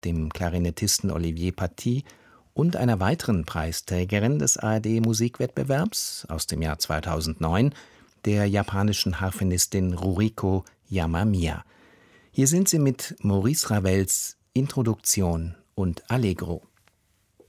dem Klarinettisten Olivier Paty und einer weiteren Preisträgerin des ARD-Musikwettbewerbs aus dem Jahr 2009, der japanischen Harfenistin Ruriko Yamamiya. Hier sind sie mit Maurice Ravels Introduktion und Allegro.